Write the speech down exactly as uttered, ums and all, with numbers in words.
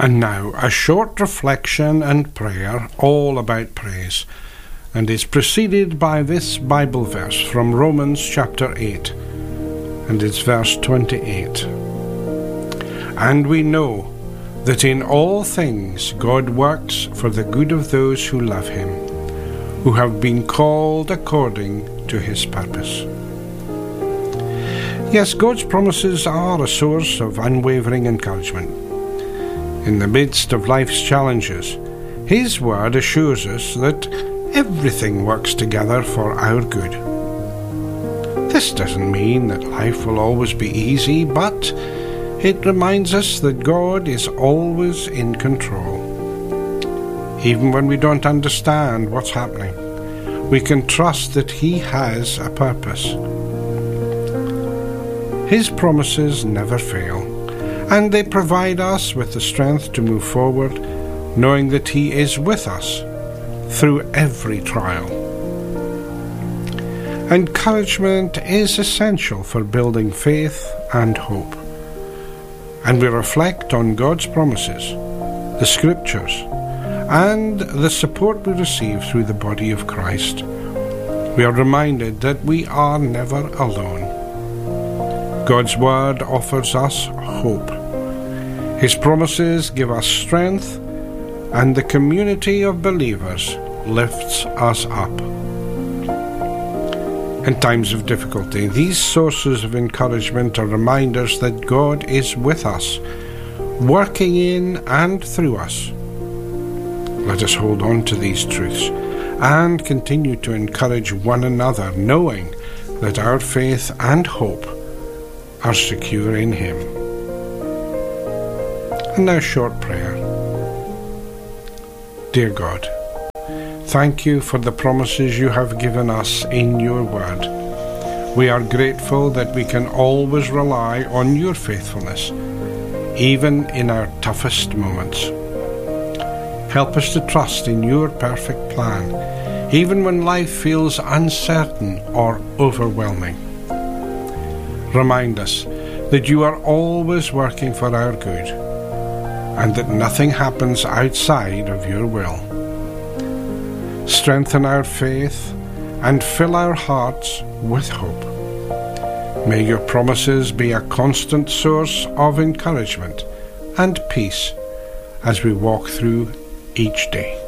And now, a short reflection and prayer all about praise, and is preceded by this Bible verse from Romans chapter eight, and it's verse twenty-eight. And we know that in all things God works for the good of those who love him, who have been called according to his purpose. Yes, God's promises are a source of unwavering encouragement. In the midst of life's challenges, his word assures us that everything works together for our good. This doesn't mean that life will always be easy, but it reminds us that God is always in control. Even when we don't understand what's happening, we can trust that he has a purpose. His promises never fail, and they provide us with the strength to move forward, knowing that he is with us through every trial. Encouragement is essential for building faith and hope. And we reflect on God's promises, the Scriptures, and the support we receive through the body of Christ. We are reminded that we are never alone. God's Word offers us hope. His promises give us strength, and the community of believers lifts us up. In times of difficulty, these sources of encouragement are reminders that God is with us, working in and through us. Let us hold on to these truths and continue to encourage one another, knowing that our faith and hope are secure in him. And now, short prayer. Dear God, thank you for the promises you have given us in your word. We are grateful that we can always rely on your faithfulness, even in our toughest moments. Help us to trust in your perfect plan, even when life feels uncertain or overwhelming. Remind us that you are always working for our good, and that nothing happens outside of your will. Strengthen our faith and fill our hearts with hope. May your promises be a constant source of encouragement and peace as we walk through each day.